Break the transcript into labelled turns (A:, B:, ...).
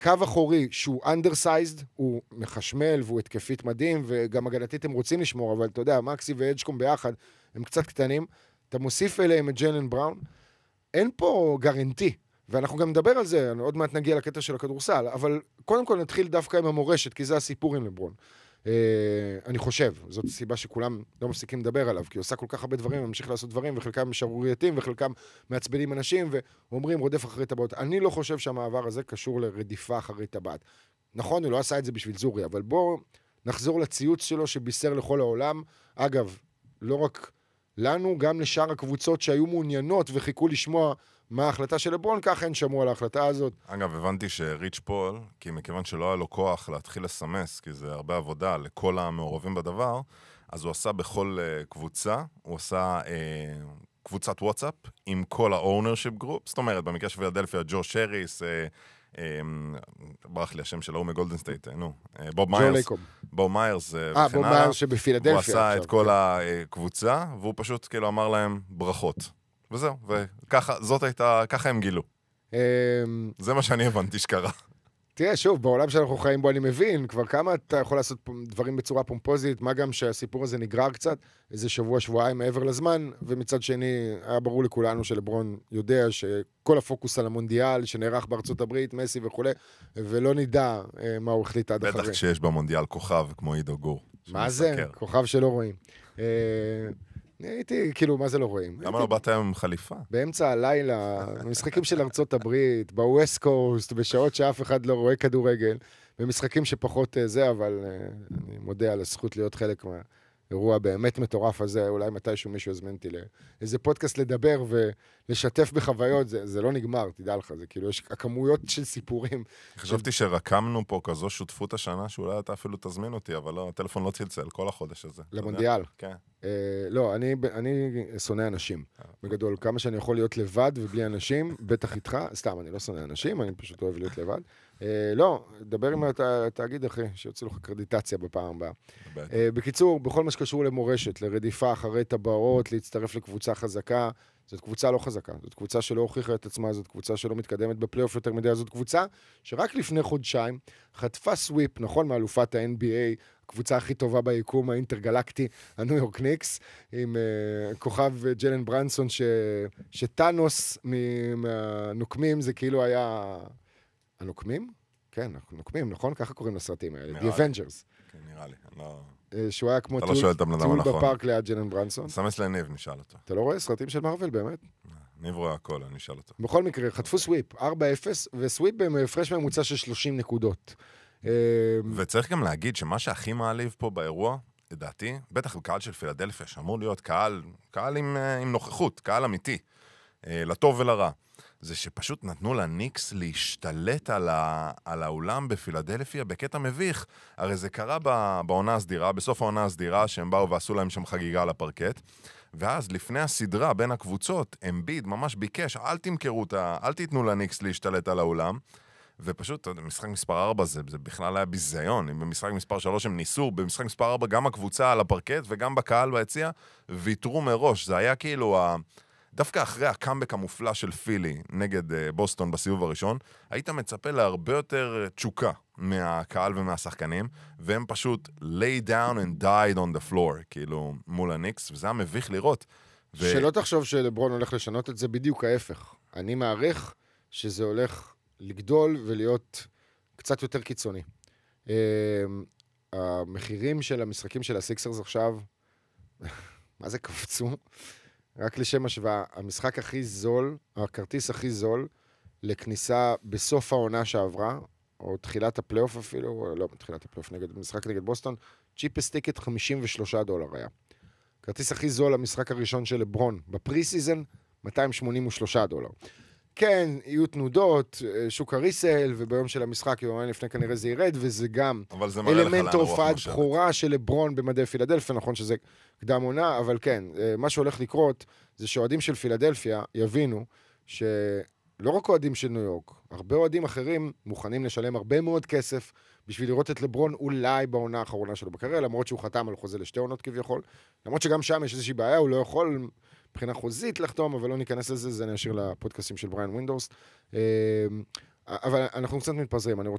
A: קו אחורי שהוא undersized, הוא מחשמל והוא התקפית מדהים, וגם הגנתית הם רוצים לשמור, אבל אתה יודע, מקסי ואדג'קום ביחד, הם קצת קטנים, אתה מוסיף אליהם את ג'יילן בראון, אין פה גרנטי, ואנחנו גם נדבר על זה, עוד מעט נגיע לקטע של הכדורסל, אבל קודם כל נתחיל דווקא עם המורשת, כי זה הסיפור עם לברון. אני חושב, זאת הסיבה שכולם לא מפסיקים לדבר עליו, כי הוא עושה כל כך הרבה דברים, ממשיך לעשות דברים, וחלקם שערורייתיים, וחלקם מעצבנים אנשים, ואומרים רודף אחרי טבעות. אני לא חושב שהמעבר הזה קשור לרדיפה אחרי טבעת. נכון, הוא לא עשה את זה בשביל זורי, אבל בואו נחזור לציוץ שלו שבישר לכל העולם. אגב, לא רק לנו, גם לשאר הקבוצות שהיו מעוניינות וחיכו לשמוע מה ההחלטה של לברון, ככה הם שמעו על ההחלטה הזאת.
B: אגב, הבנתי שריץ' פול, כי מכיוון שלא היה לו כוח להתחיל לסמס, כי זה הרבה עבודה לכל המעורבים בדבר, אז הוא עשה בכל קבוצה, הוא עשה קבוצת וואטסאפ עם כל ה-ownership group, זאת אומרת, במקרה של פילדלפיה, ג'ו שריס, ברח לי השם שלו מגולדן סטייט, בוב מיירס. בוב מיירס
A: בוב מיירס שבפילדלפיה.
B: הוא עשה את כל הקבוצה, והוא פשוט כאילו אמר להם ברכות. וזהו, ככה הם גילו. זה מה שאני הבנתי שקרה.
A: תראה, שוב, בעולם שאנחנו חיים בו אני מבין, כבר כמה אתה יכול לעשות דברים בצורה פומפוזית, מה גם שהסיפור הזה נגרר קצת, איזה שבוע, שבועיים מעבר לזמן, ומצד שני, היה ברור לכולנו שלברון יודע שכל הפוקוס על המונדיאל שנערך בארצות הברית, מסי וכו', ולא נדע מה הוא החליט עד אחרי.
B: בטח כשיש במונדיאל כוכב כמו עידו גור.
A: מה זה? כוכב שלא רואים. הייתי, כאילו, מה זה לא רואים?
B: למה לא באת היום עם חליפה?
A: באמצע הלילה, במשחקים של ארצות הברית, בווסט קוסט, בשעות שאף אחד לא רואה כדורגל, במשחקים שפחות זה, אבל אני מודה על הזכות להיות חלק מהאירוע באמת מטורף הזה, אולי מתישהו מישהו הזמין אותי לאיזה פודקאסט לדבר ולשתף בחוויות, זה לא נגמר, תדע לך, זה כאילו, יש הכמויות של סיפורים.
B: חשבתי שרקמנו פה כזו שותפות השנה, שאולי אתה אפילו תזמין אותי, אבל לא, הטלפון לא צלצל כל החודש הזה.
A: למונדיאל?
B: כן.
A: לא, אני שונא אנשים. בגדול, כמה שאני יכול להיות לבד ובלי אנשים, בטח איתך, סתם, אני לא שונא אנשים, אני פשוט אוהב להיות לבד. לא, דבר עם התאגיד אחרי, שיוצא לך קרדיטציה בפעם הבאה. בקיצור, בכל מה שקשור למורשת, לרדיפה אחרי טבעות, להצטרף לקבוצה חזקה, זאת קבוצה לא חזקה, זאת קבוצה שלא הוכיחה את עצמה, זאת קבוצה שלא מתקדמת בפלייאוף יותר מדי, זאת קבוצה שרק לפני חודשיים חטפה סוויפ, נכון, מאלופת ה-NBA, הקבוצה הכי טובה ביקום האינטרגלקטי, הניו יורק ניקס, עם כוכב ג'יילן ברנסון, שטאנוס מהנוקמים, זה כאילו היה... הנוקמים? כן, נוקמים, נכון? ככה קוראים לסרטים האלה, The Avengers.
B: כן, נראה לי, לא...
A: שהוא היה כמו טיול בפארק ליד ג'יילן ברנסון.
B: סמס לניב, נשאל אותו.
A: אתה לא רואה סרטים של מארוול, באמת?
B: ניב רואה הכל, אני אשאל אותו.
A: בכל מקרה, חטפו סוויפ, 4-0, וסוויפ בהפרש ממוצע של 30 נקודות.
B: וצריך גם להגיד שמה שהכי מעליב פה באירוע, לדעתי, בטח בקהל של פילדלפיה, שאמור להיות קהל עם נוכחות, קהל אמיתי, לטוב ולרע. זה שפשוט נתנו לניקס להשתלט על האולם בפילדלפיה בקטע מביך. הרי זה קרה בעונה הסדירה, בסוף העונה הסדירה, שהם באו ועשו להם שם חגיגה לפרקט, ואז לפני הסדרה בין הקבוצות, אמביד ממש ביקש, אל תיתנו לניקס להשתלט על האולם, ופשוט, במשחק מספר 4 זה בכלל היה ביזיון, במשחק מספר 3 הם ניסו, במשחק מספר 4 גם הקבוצה על הפרקט וגם בקהל ביציע, ויתרו מראש, זה היה כאילו דווקא אחרי הקאמבק המופלא של פילי נגד בוסטון בסיבוב הראשון, היית מצפה להרבה יותר תשוקה מהקהל ומהשחקנים, והם פשוט lay down and died on the floor, כאילו מול הניקס, וזה היה מביך לראות.
A: שלא תחשוב שלברון הולך לשנות את זה בדיוק ההפך. אני מעריך שזה הולך לגדול ולהיות קצת יותר קיצוני. המחירים של המשחקים של הסיקסרס עכשיו, מה זה קפצו? רק לשם השוואה, המשחק הכי זול, הכרטיס הכי זול, לכניסה בסוף העונה שעברה, או תחילת הפלייאוף אפילו, לא, תחילת הפלייאוף משחק נגד בוסטון, צ'יפסט טיקט $53 כרטיס הכי זול למשחק הראשון של לברון, בפרי סיזן, $283. כן, יהיו תנודות, שוק הריסל, וביום של המשחק, יומיים לפני כנראה זה ירד, וזה גם אלמנט הופעת בחורה של לברון במדי פילדלפיה, נכון שזה קדם עונה, אבל כן, מה שהולך לקרות, זה שאוהדים של פילדלפיה יבינו שלא רק אוהדים של ניו יורק, הרבה אוהדים אחרים מוכנים לשלם הרבה מאוד כסף, בשביל לראות את לברון אולי בעונה האחרונה שלו בקריירה, למרות שהוא חתם על חוזה לשתי עונות כביכול, למרות שגם שם יש איזושהי בעיה, הוא לא יכול מבחינה חוזית לחתום, אבל לא ניכנס לזה, זה נשאיר לפודקאסים של בריין ווינדורס. אבל אנחנו קצת מתפזרים, אני